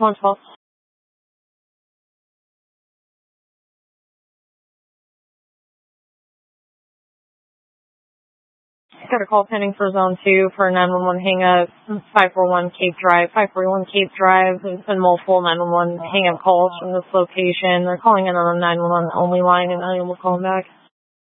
112. Got a call pending for Zone 2 for 911 hang-up, 541 Cape Drive. 541 Cape Drive, there's been multiple 911 hang-up calls from this location. They're calling in on the 911 only line, and I will call them back.